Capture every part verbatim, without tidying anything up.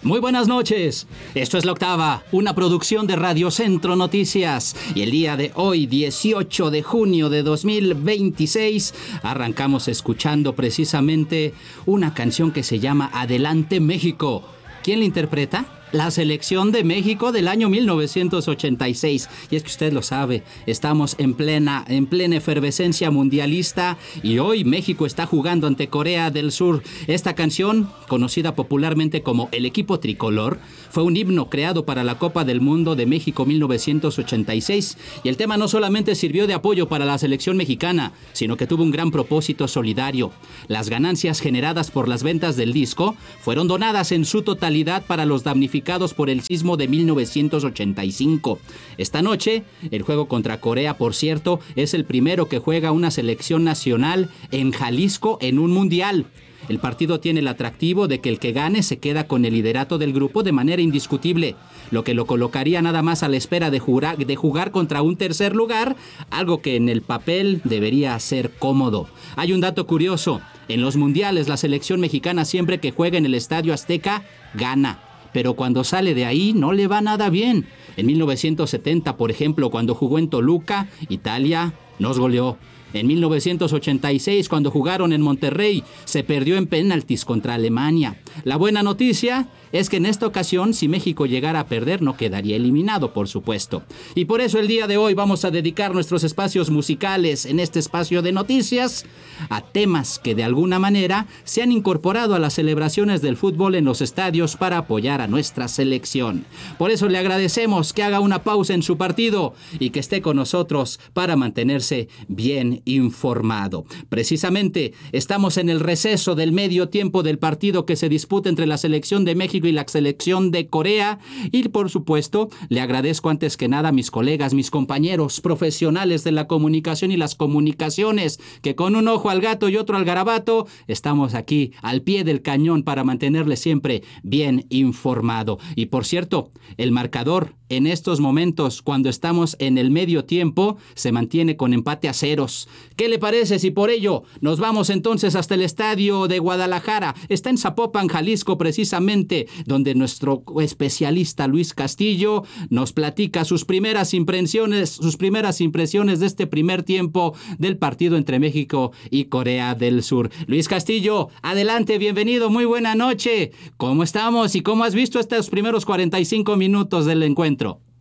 Muy buenas noches, esto es La Octava, una producción de Radio Centro Noticias, y el día de hoy, dieciocho de junio de dos mil veintiséis, arrancamos escuchando precisamente una canción que se llama Adelante México. ¿Quién la interpreta? La selección de México del año mil novecientos ochenta y seis. Y es que usted lo sabe, estamos en plena, en plena efervescencia mundialista y hoy México está jugando ante Corea del Sur. Esta canción, conocida popularmente como El Equipo Tricolor, fue un himno creado para la Copa del Mundo de México mil novecientos ochenta y seis. Y el tema no solamente sirvió de apoyo para la selección mexicana, sino que tuvo un gran propósito solidario. Las ganancias generadas por las ventas del disco fueron donadas en su totalidad para los damnificados por el sismo de mil novecientos ochenta y cinco. Esta noche, el juego contra Corea, por cierto, es el primero que juega una selección nacional en Jalisco en un mundial. El partido tiene el atractivo de que el que gane se queda con el liderato del grupo de manera indiscutible, lo que lo colocaría nada más a la espera de jugar, de jugar contra un tercer lugar, algo que en el papel debería ser cómodo. Hay un dato curioso: en los mundiales la selección mexicana siempre que juega en el Estadio Azteca gana, pero cuando sale de ahí no le va nada bien. En mil novecientos setenta, por ejemplo, cuando jugó en Toluca, Italia nos goleó. En mil novecientos ochenta y seis, cuando jugaron en Monterrey, se perdió en penaltis contra Alemania. La buena noticia es que en esta ocasión, si México llegara a perder, no quedaría eliminado, por supuesto. Y por eso el día de hoy vamos a dedicar nuestros espacios musicales en este espacio de noticias a temas que de alguna manera se han incorporado a las celebraciones del fútbol en los estadios para apoyar a nuestra selección. Por eso le agradecemos que haga una pausa en su partido y que esté con nosotros para mantenerse bien informado. Precisamente estamos en el receso del medio tiempo del partido que se disputa entre la selección de México y la selección de Corea, y por supuesto le agradezco antes que nada a mis colegas, mis compañeros profesionales de la comunicación y las comunicaciones, que con un ojo al gato y otro al garabato estamos aquí al pie del cañón para mantenerle siempre bien informado. Y por cierto, el marcador en estos momentos, cuando estamos en el medio tiempo, se mantiene con empate a ceros. ¿Qué le parece si por ello nos vamos entonces hasta el estadio de Guadalajara? Está en Zapopan, Jalisco, precisamente, donde nuestro especialista Luis Castillo nos platica sus primeras impresiones, sus primeras impresiones de este primer tiempo del partido entre México y Corea del Sur. Luis Castillo, adelante, bienvenido, muy buena noche. ¿Cómo estamos y cómo has visto estos primeros cuarenta y cinco minutos del encuentro?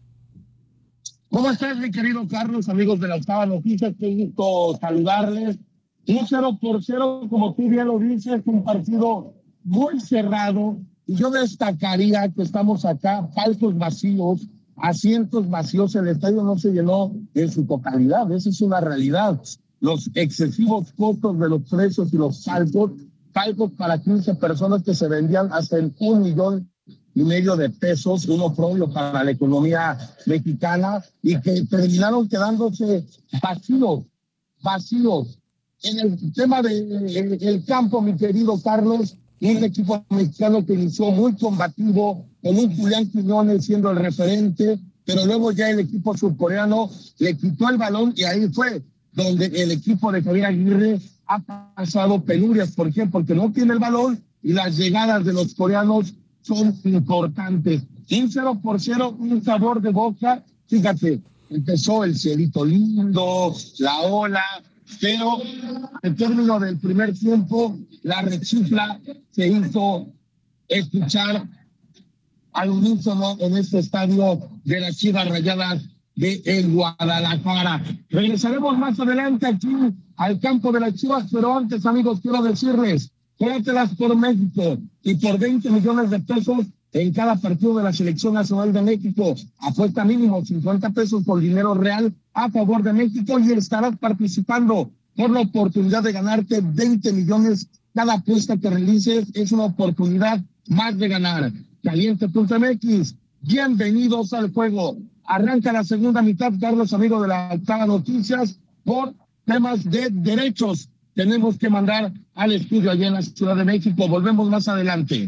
¿Cómo estás, mi querido Carlos, amigos de La Octava Noticias? Qué gusto saludarles. Un cero por cero, como tú bien lo dices, un partido muy cerrado. Y yo destacaría que estamos acá, palcos vacíos, asientos vacíos. El estadio no se llenó en su totalidad. Esa es una realidad. Los excesivos costos de los precios y los palcos, palcos para quince personas que se vendían hasta en un millón y medio de pesos, uno propio para la economía mexicana, y que terminaron quedándose vacíos, vacíos. En el tema del de, campo, mi querido Carlos, un equipo mexicano que inició muy combativo, con un Julián Quiñones siendo el referente, pero luego ya el equipo surcoreano le quitó el balón y ahí fue donde el equipo de Javier Aguirre ha pasado penurias. ¿Por qué? Porque no tiene el balón y las llegadas de los coreanos son importantes. Un cero por cero, un sabor de boca. Fíjate, empezó el cielito lindo, la ola, pero al término del primer tiempo, la rechifla se hizo escuchar al unísono en este estadio de las Chivas Rayadas de el Guadalajara. Regresaremos más adelante aquí al campo de las Chivas, pero antes, amigos, quiero decirles: juégatelas por México y por veinte millones de pesos en cada partido de la Selección Nacional de México. Apuesta mínimo cincuenta pesos por dinero real a favor de México y estarás participando por la oportunidad de ganarte veinte millones. Cada apuesta que realices es una oportunidad más de ganar. Caliente punto M X, bienvenidos al juego. Arranca la segunda mitad, Carlos, amigo de La Octava Noticias, por temas de derechos. Tenemos que mandar al estudio allá en la Ciudad de México. Volvemos más adelante.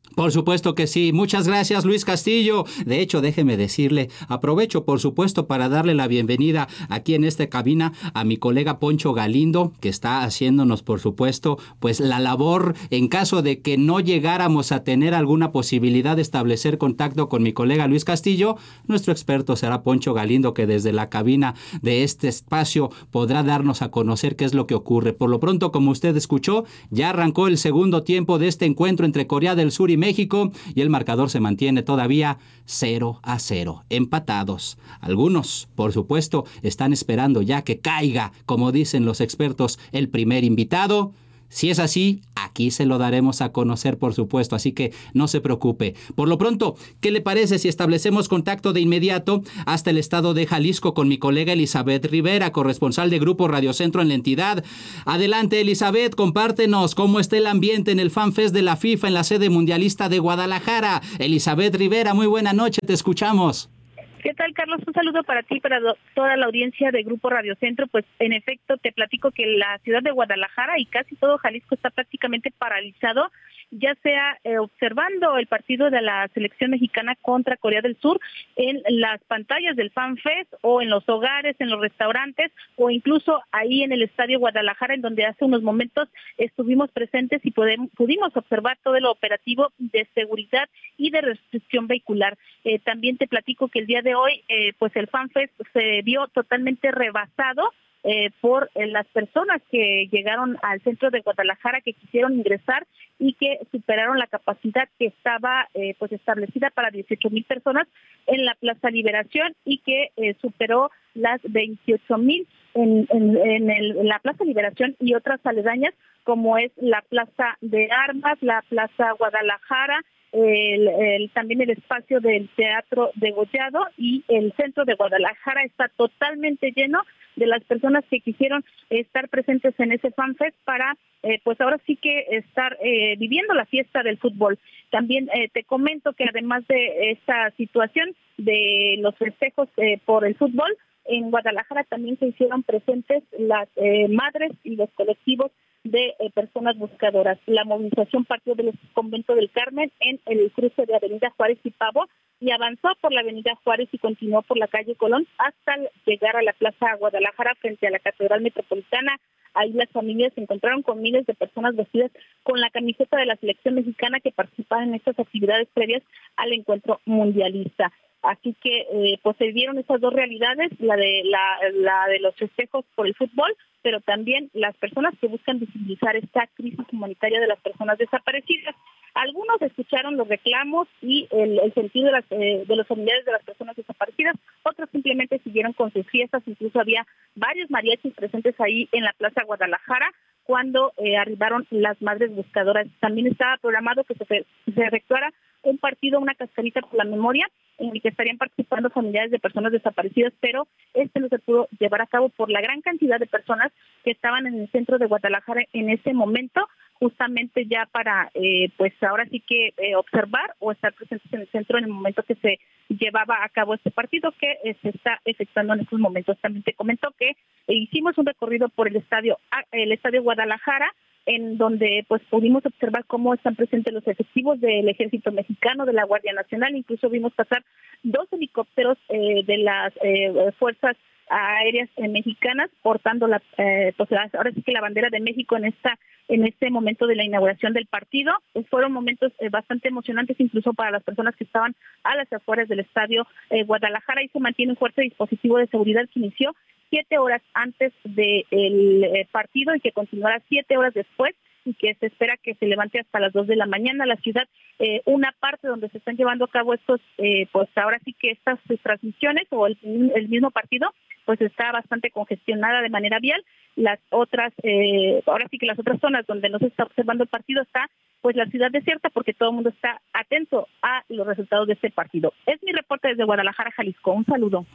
Por supuesto que sí. Muchas gracias, Luis Castillo. De hecho, déjeme decirle, aprovecho, por supuesto, para darle la bienvenida aquí en esta cabina a mi colega Poncho Galindo, que está haciéndonos, por supuesto, pues la labor en caso de que no llegáramos a tener alguna posibilidad de establecer contacto con mi colega Luis Castillo. Nuestro experto será Poncho Galindo, que desde la cabina de este espacio podrá darnos a conocer qué es lo que ocurre. Por lo pronto, como usted escuchó, ya arrancó el segundo tiempo de este encuentro entre Corea del Sur y México, y el marcador se mantiene todavía cero a cero, empatados. Algunos, por supuesto, están esperando ya que caiga, como dicen los expertos, el primer invitado. Si es así, aquí se lo daremos a conocer, por supuesto, así que no se preocupe. Por lo pronto, ¿qué le parece si establecemos contacto de inmediato hasta el estado de Jalisco con mi colega Elizabeth Rivera, corresponsal de Grupo Radio Centro en la entidad? Adelante, Elizabeth, compártenos cómo está el ambiente en el FanFest de la FIFA en la sede mundialista de Guadalajara. Elizabeth Rivera, muy buena noche, te escuchamos. ¿Qué tal, Carlos? Un saludo para ti, para do- toda la audiencia de Grupo Radio Centro. Pues en efecto te platico que la ciudad de Guadalajara y casi todo Jalisco está prácticamente paralizado, ya sea eh, observando el partido de la selección mexicana contra Corea del Sur en las pantallas del FanFest, o en los hogares, en los restaurantes, o incluso ahí en el Estadio Guadalajara, en donde hace unos momentos estuvimos presentes y podemos, pudimos observar todo el operativo de seguridad y de restricción vehicular. Eh, también te platico que el día de hoy, eh, pues el FanFest se vio totalmente rebasado eh, por eh, las personas que llegaron al centro de Guadalajara, que quisieron ingresar y que superaron la capacidad que estaba eh, pues establecida para dieciocho mil personas en la Plaza Liberación, y que eh, superó las veintiocho mil en, en, en, el, en la Plaza Liberación y otras aledañas, como es la Plaza de Armas, la Plaza Guadalajara, El, el, también el espacio del Teatro Degollado, y el centro de Guadalajara está totalmente lleno de las personas que quisieron estar presentes en ese FanFest para, eh, pues ahora sí que estar eh, viviendo la fiesta del fútbol. También eh, te comento que además de esta situación de los festejos eh, por el fútbol, en Guadalajara también se hicieron presentes las eh, madres y los colectivos de eh, personas buscadoras. La movilización partió del Convento del Carmen en el cruce de Avenida Juárez y Pavo, y avanzó por la Avenida Juárez y continuó por la calle Colón hasta llegar a la Plaza Guadalajara frente a la Catedral Metropolitana. Ahí las familias se encontraron con miles de personas vestidas con la camiseta de la selección mexicana que participaban en estas actividades previas al encuentro mundialista. Así que eh, pues se vieron esas dos realidades, la de la, la de los festejos por el fútbol, pero también las personas que buscan visibilizar esta crisis humanitaria de las personas desaparecidas. Algunos escucharon los reclamos y el, el sentido de, las, eh, de los familiares de las personas desaparecidas, otros simplemente siguieron con sus fiestas. Incluso había varios mariachis presentes ahí en la Plaza Guadalajara cuando eh, arribaron las madres buscadoras. También estaba programado que se, se efectuara un partido, una cascarita por la memoria, en el que estarían participando familiares de personas desaparecidas, pero este no se pudo llevar a cabo por la gran cantidad de personas que estaban en el centro de Guadalajara en ese momento, justamente ya para, eh, pues ahora sí que eh, observar o estar presentes en el centro en el momento que se llevaba a cabo este partido que eh, se está efectuando en estos momentos. También te comento que eh, hicimos un recorrido por el estadio, el estadio Guadalajara, en donde pues pudimos observar cómo están presentes los efectivos del Ejército Mexicano, de la Guardia Nacional. Incluso vimos pasar dos helicópteros eh, de las eh, fuerzas aéreas eh, mexicanas portando la eh, pues ahora sí que la bandera de México en esta en este momento de la inauguración del partido. Pues fueron momentos eh, bastante emocionantes, incluso para las personas que estaban a las afueras del estadio eh, Guadalajara, y se mantiene un fuerte dispositivo de seguridad que inició siete horas antes del eh, partido y que continuará siete horas después, y que se espera que se levante hasta las dos de la mañana. La ciudad, eh, una parte donde se están llevando a cabo estos, eh, pues ahora sí que estas eh, transmisiones o el, el mismo partido, pues está bastante congestionada de manera vial. Las otras, eh, ahora sí que las otras zonas donde no se está observando el partido está pues la ciudad desierta, porque todo el mundo está atento a los resultados de este partido. Es mi reporte desde Guadalajara, Jalisco. Un saludo.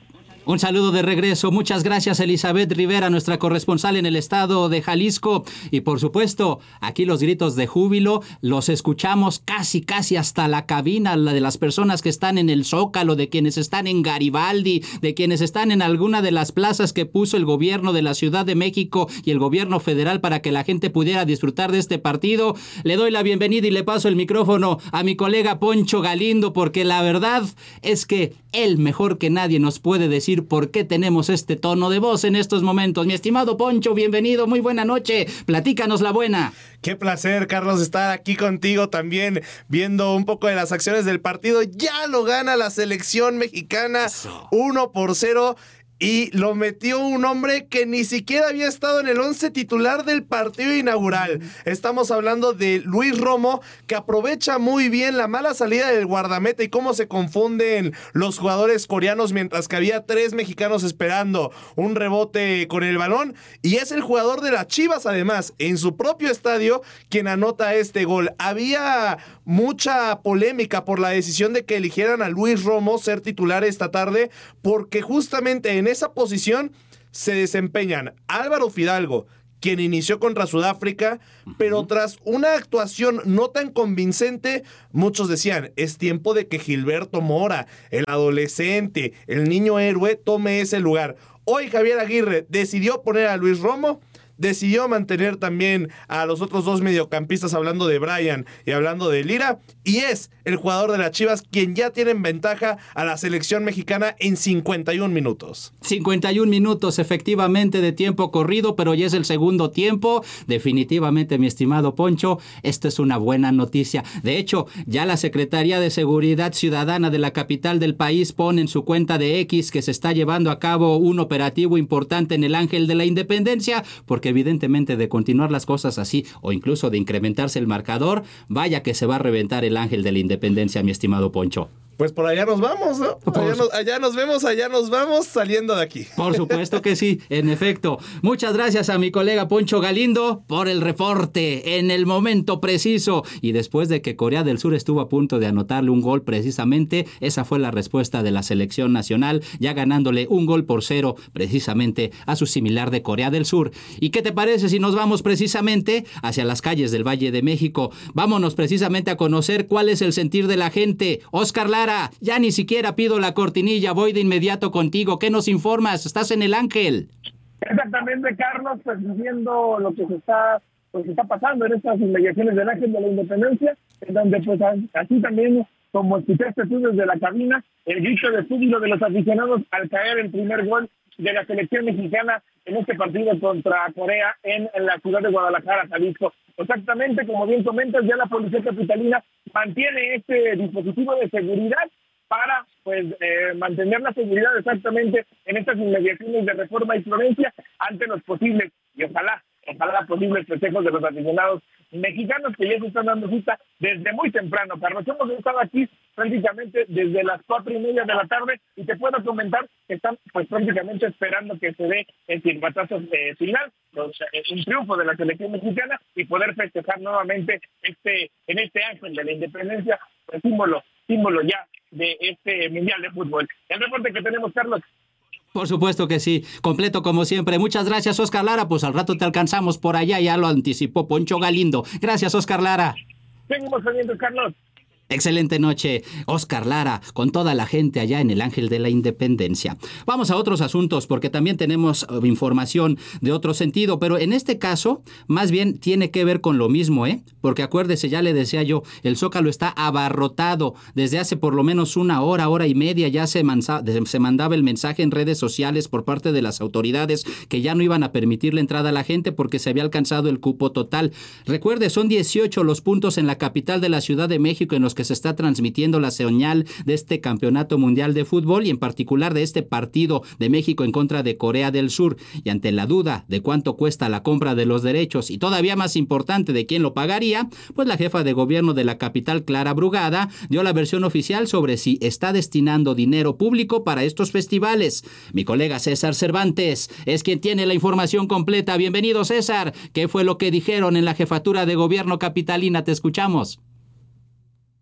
Un saludo de regreso. Muchas gracias, Elizabeth Rivera, nuestra corresponsal en el estado de Jalisco. Y por supuesto, aquí los gritos de júbilo los escuchamos casi, casi hasta la cabina, la de las personas que están en el Zócalo, de quienes están en Garibaldi, de quienes están en alguna de las plazas que puso el gobierno de la Ciudad de México y el gobierno federal para que la gente pudiera disfrutar de este partido. Le doy la bienvenida y le paso el micrófono a mi colega Poncho Galindo, porque la verdad es que él mejor que nadie nos puede decir por qué tenemos este tono de voz en estos momentos. Mi estimado Poncho, bienvenido, muy buena noche. Platícanos la buena. Qué placer, Carlos, estar aquí contigo también, viendo un poco de las acciones del partido. Ya lo gana la selección mexicana, uno por cero. Y lo metió un hombre que ni siquiera había estado en el once titular del partido inaugural. Estamos hablando de Luis Romo, que aprovecha muy bien la mala salida del guardameta y cómo se confunden los jugadores coreanos mientras que había tres mexicanos esperando un rebote con el balón. Y es el jugador de las Chivas, además, en su propio estadio, quien anota este gol. Había mucha polémica por la decisión de que eligieran a Luis Romo ser titular esta tarde, porque justamente en esa posición se desempeñan Álvaro Fidalgo, quien inició contra Sudáfrica, pero tras una actuación no tan convincente, muchos decían, es tiempo de que Gilberto Mora, el adolescente, el niño héroe, tome ese lugar. Hoy Javier Aguirre decidió poner a Luis Romo, decidió mantener también a los otros dos mediocampistas, hablando de Brian y hablando de Lira, y es el jugador de las Chivas quien ya tiene en ventaja a la selección mexicana en cincuenta y un minutos. cincuenta y un minutos efectivamente de tiempo corrido, pero ya es el segundo tiempo. Definitivamente, mi estimado Poncho, esto es una buena noticia. De hecho, ya la Secretaría de Seguridad Ciudadana de la capital del país pone en su cuenta de X que se está llevando a cabo un operativo importante en el Ángel de la Independencia, porque evidentemente de continuar las cosas así o incluso de incrementarse el marcador, vaya que se va a reventar el Ángel de la Independencia, mi estimado Poncho. Pues por allá nos vamos, ¿no? Allá nos, allá nos vemos, allá nos vamos saliendo de aquí. Por supuesto que sí, en efecto. Muchas gracias a mi colega Poncho Galindo por el reporte en el momento preciso. Y después de que Corea del Sur estuvo a punto de anotarle un gol precisamente, esa fue la respuesta de la selección nacional, ya ganándole un gol por cero precisamente a su similar de Corea del Sur. ¿Y qué te parece si nos vamos precisamente hacia las calles del Valle de México? Vámonos precisamente a conocer cuál es el sentir de la gente. Oscar Lara, ya ni siquiera pido la cortinilla, voy de inmediato contigo. ¿Qué nos informas? ¿Estás en el Ángel? Exactamente, Carlos, pues viendo lo que se está, pues, está pasando en estas inmediaciones del Ángel de la Independencia, en donde pues así también, como escuchaste tú desde la cabina, el grito de júbilo de los aficionados al caer el primer gol de la selección mexicana en este partido contra Corea en, en la ciudad de Guadalajara, Jalisco. Exactamente, como bien comentas, ya la policía capitalina mantiene este dispositivo de seguridad para pues eh, mantener la seguridad exactamente en estas inmediaciones de Reforma y Florencia ante los posibles, y ojalá, ojalá posibles festejos de los aficionados mexicanos que ya se están dando cita desde muy temprano. Carlos, hemos estado aquí prácticamente desde las cuatro y media de la tarde y te puedo comentar que están pues prácticamente esperando que se dé el silbatazo eh, final, los, eh, un triunfo de la selección mexicana y poder festejar nuevamente este en este Ángel de la Independencia, pues símbolo, símbolo ya de este Mundial de Fútbol. El reporte que tenemos, Carlos. Por supuesto que sí, completo como siempre. Muchas gracias, Oscar Lara. Pues al rato te alcanzamos por allá, ya lo anticipó Poncho Galindo. Gracias, Oscar Lara. Seguimos pendientes, Carlos. Excelente noche, Oscar Lara, con toda la gente allá en el Ángel de la Independencia. Vamos a otros asuntos porque también tenemos uh, información de otro sentido, pero en este caso más bien tiene que ver con lo mismo, ¿eh? Porque acuérdese, ya le decía yo, el Zócalo está abarrotado. Desde hace por lo menos una hora, hora y media ya se, mansa, se mandaba el mensaje en redes sociales por parte de las autoridades que ya no iban a permitir la entrada a la gente porque se había alcanzado el cupo total. Recuerde, son dieciocho los puntos en la capital de la Ciudad de México en los que se está transmitiendo la señal de este campeonato mundial de fútbol y en particular de este partido de México en contra de Corea del Sur. Y ante la duda de cuánto cuesta la compra de los derechos y todavía más importante de quién lo pagaría, pues la jefa de gobierno de la capital, Clara Brugada, dio la versión oficial sobre si está destinando dinero público para estos festivales. Mi colega César Cervantes es quien tiene la información completa. Bienvenido, César. ¿Qué fue lo que dijeron en la jefatura de gobierno capitalina? Te escuchamos.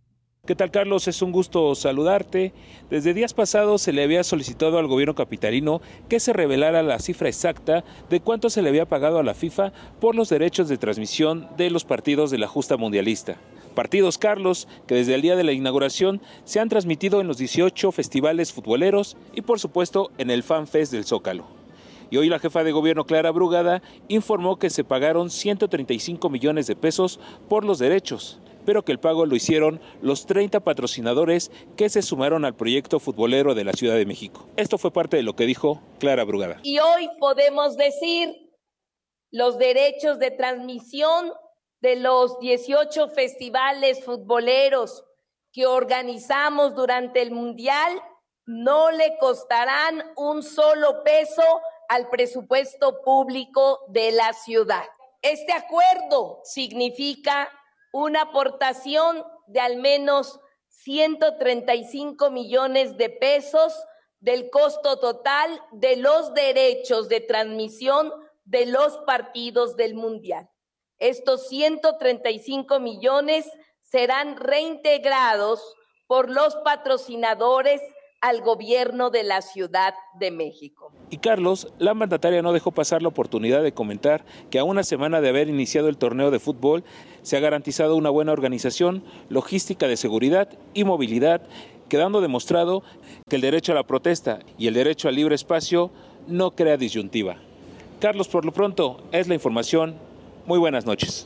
¿Qué tal, Carlos? Es un gusto saludarte. Desde días pasados se le había solicitado al gobierno capitalino que se revelara la cifra exacta de cuánto se le había pagado a la FIFA por los derechos de transmisión de los partidos de la justa mundialista. Partidos, Carlos, que desde el día de la inauguración se han transmitido en los dieciocho festivales futboleros y, por supuesto, en el Fan Fest del Zócalo. Y hoy la jefa de gobierno, Clara Brugada, informó que se pagaron ciento treinta y cinco millones de pesos por los derechos, pero que el pago lo hicieron los treinta patrocinadores que se sumaron al proyecto futbolero de la Ciudad de México. Esto fue parte de lo que dijo Clara Brugada. Y hoy podemos decir los derechos de transmisión de los dieciocho festivales futboleros que organizamos durante el Mundial no le costarán un solo peso al presupuesto público de la ciudad. Este acuerdo significa una aportación de al menos ciento treinta y cinco millones de pesos del costo total de los derechos de transmisión de los partidos del Mundial. Estos ciento treinta y cinco millones serán reintegrados por los patrocinadores al gobierno de la Ciudad de México. Y Carlos, la mandataria no dejó pasar la oportunidad de comentar que a una semana de haber iniciado el torneo de fútbol se ha garantizado una buena organización, logística de seguridad y movilidad, quedando demostrado que el derecho a la protesta y el derecho al libre espacio no crea disyuntiva. Carlos, por lo pronto, es la información. Muy buenas noches.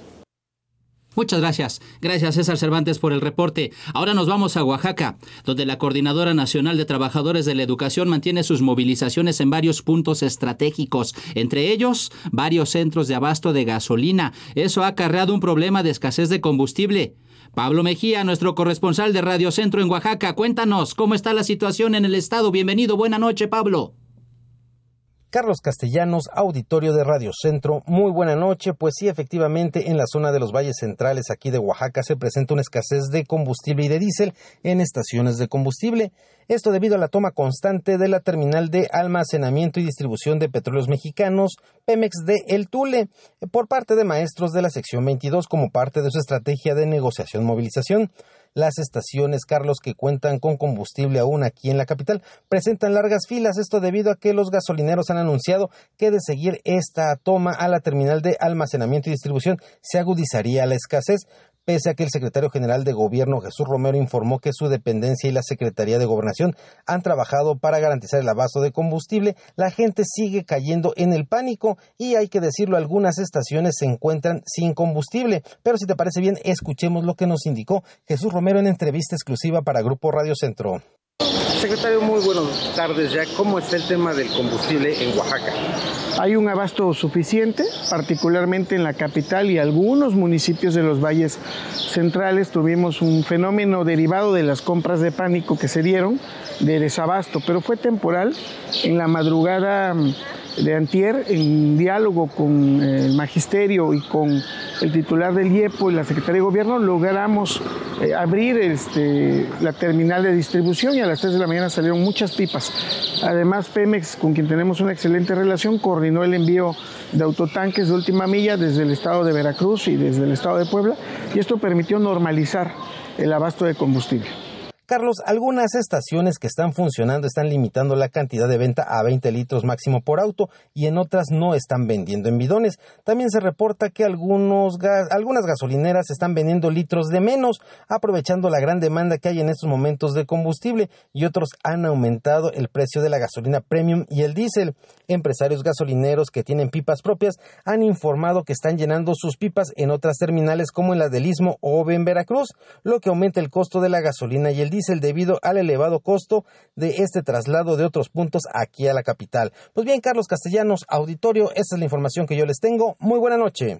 Muchas gracias. Gracias, César Cervantes, por el reporte. Ahora nos vamos a Oaxaca, donde la Coordinadora Nacional de Trabajadores de la Educación mantiene sus movilizaciones en varios puntos estratégicos, entre ellos varios centros de abasto de gasolina. Eso ha acarreado un problema de escasez de combustible. Pablo Mejía, nuestro corresponsal de Radio Centro en Oaxaca, cuéntanos cómo está la situación en el estado. Bienvenido, buena noche, Pablo. Carlos Castellanos, auditorio de Radio Centro, muy buena noche. Pues sí, efectivamente, en la zona de los valles centrales aquí de Oaxaca se presenta una escasez de combustible y de diésel en estaciones de combustible. Esto debido a la toma constante de la terminal de almacenamiento y distribución de petróleos mexicanos, Pemex de El Tule, por parte de maestros de la sección veintidós como parte de su estrategia de negociación-movilización. Las estaciones, Carlos, que cuentan con combustible aún aquí en la capital, presentan largas filas, esto debido a que los gasolineros han anunciado que de seguir esta toma a la terminal de almacenamiento y distribución se agudizaría la escasez. Pese a que el secretario general de Gobierno, Jesús Romero, informó que su dependencia y la Secretaría de Gobernación han trabajado para garantizar el abasto de combustible, la gente sigue cayendo en el pánico y, hay que decirlo, algunas estaciones se encuentran sin combustible. Pero si te parece bien, escuchemos lo que nos indicó Jesús Romero en entrevista exclusiva para Grupo Radio Centro. Secretario, muy buenas tardes ya. ¿Cómo está el tema del combustible en Oaxaca? Hay un abasto suficiente, particularmente en la capital y algunos municipios de los valles centrales. Tuvimos un fenómeno derivado de las compras de pánico que se dieron, de desabasto, pero fue temporal. En la madrugada de antier, en diálogo con el magisterio y con el titular del IEPO y la Secretaría de Gobierno, logramos eh, abrir este, la terminal de distribución y a las tres de la mañana salieron muchas pipas. Además, Pemex, con quien tenemos una excelente relación, coordinó el envío de autotanques de última milla desde el estado de Veracruz y desde el estado de Puebla, y esto permitió normalizar el abasto de combustible. Carlos, algunas estaciones que están funcionando están limitando la cantidad de venta a veinte litros máximo por auto y en otras no están vendiendo en bidones. También se reporta que algunos gas, algunas gasolineras están vendiendo litros de menos, aprovechando la gran demanda que hay en estos momentos de combustible, y otros han aumentado el precio de la gasolina premium y el diésel. Empresarios gasolineros que tienen pipas propias han informado que están llenando sus pipas en otras terminales como en la del Istmo o en Veracruz, lo que aumenta el costo de la gasolina y el diésel debido al elevado costo de este traslado de otros puntos aquí a la capital. Pues bien, Carlos Castellanos, auditorio, esta es la información que yo les tengo. Muy buena noche.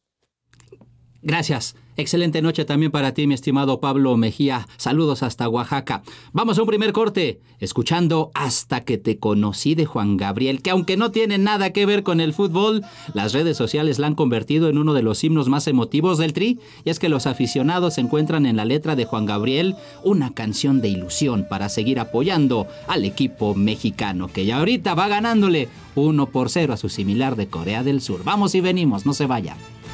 Gracias. Excelente noche también para ti, mi estimado Pablo Mejía. Saludos hasta Oaxaca. Vamos a un primer corte, escuchando Hasta que te conocí de Juan Gabriel, que aunque no tiene nada que ver con el fútbol, las redes sociales la han convertido en uno de los himnos más emotivos del Tri, y es que los aficionados encuentran en la letra de Juan Gabriel una canción de ilusión para seguir apoyando al equipo mexicano, que ya ahorita va ganándole uno por cero a su similar de Corea del Sur. Vamos y venimos, no se vaya.